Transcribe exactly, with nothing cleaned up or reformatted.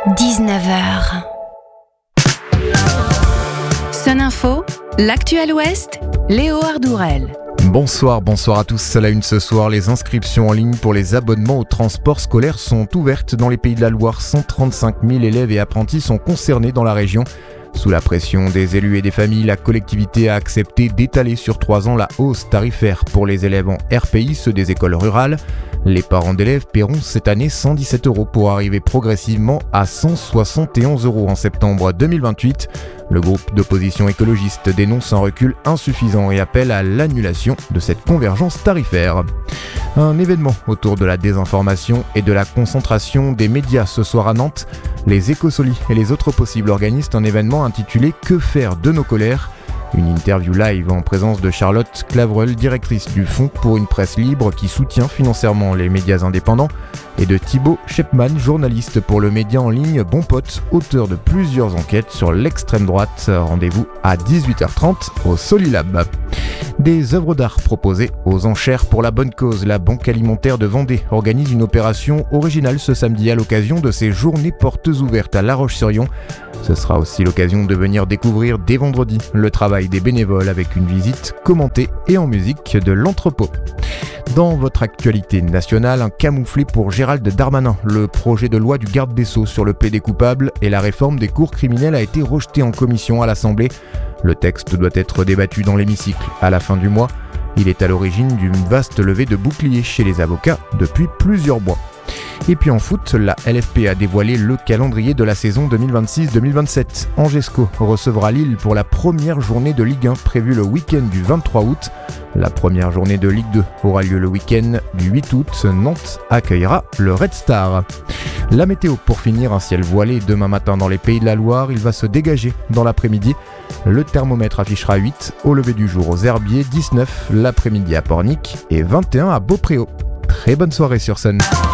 dix-neuf heures. Sun Info, l'actuel Ouest, Léo Ardourel. Bonsoir, bonsoir à tous. À la une ce soir, les inscriptions en ligne pour les abonnements au transport scolaire sont ouvertes dans les Pays de la Loire. cent trente-cinq mille élèves et apprentis sont concernés dans la région. Sous la pression des élus et des familles, la collectivité a accepté d'étaler sur trois ans la hausse tarifaire pour les élèves en R P I, ceux des écoles rurales. Les parents d'élèves paieront cette année cent dix-sept euros pour arriver progressivement à cent soixante et onze euros en septembre deux mille vingt-huit. Le groupe d'opposition écologiste dénonce un recul insuffisant et appelle à l'annulation de cette convergence tarifaire. Un événement autour de la désinformation et de la concentration des médias ce soir à Nantes. Les Écosolis et les autres possibles organisent un événement intitulé « Que faire de nos colères ?» Une interview live en présence de Charlotte Clavreul, directrice du Fonds pour une presse libre qui soutient financièrement les médias indépendants, et de Thibaut Shepman, journaliste pour le média en ligne Bon Pote, auteur de plusieurs enquêtes sur l'extrême droite. Rendez-vous à dix-huit heures trente au Solilab. Des œuvres d'art proposées aux enchères pour la bonne cause. La Banque alimentaire de Vendée organise une opération originale ce samedi à l'occasion de ses journées portes ouvertes à La Roche-sur-Yon. Ce sera aussi l'occasion de venir découvrir dès vendredi le travail des bénévoles avec une visite commentée et en musique de l'entrepôt. Dans votre actualité nationale, un camouflet pour Gérald Darmanin. Le projet de loi du garde des Sceaux sur le plaidé coupable et la réforme des cours criminelles a été rejeté en commission à l'Assemblée. Le texte doit être débattu dans l'hémicycle à la fin du mois. Il est à l'origine d'une vaste levée de boucliers chez les avocats depuis plusieurs mois. Et puis en foot, la L F P a dévoilé le calendrier de la saison deux mille vingt-six deux mille vingt-sept. Angesco recevra Lille pour la première journée de Ligue un prévue le week-end du vingt-trois août. La première journée de Ligue deux aura lieu le week-end du huit août. Nantes accueillera le Red Star. La météo pour finir, un ciel voilé demain matin dans les Pays de la Loire. Il va se dégager dans l'après-midi. Le thermomètre affichera huit au lever du jour aux Herbiers, dix-neuf l'après-midi à Pornic et vingt et un à Beaupréau. Très bonne soirée sur Sun.